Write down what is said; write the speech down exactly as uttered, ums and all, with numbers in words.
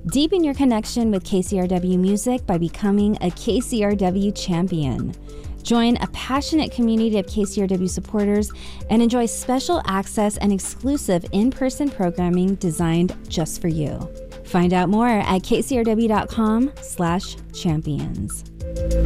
Deepen your connection with K C R W music by becoming a K C R W champion. Join a passionate community of K C R W supporters and enjoy special access and exclusive in-person programming designed just for you. Find out more at k c r w dot com slash champions.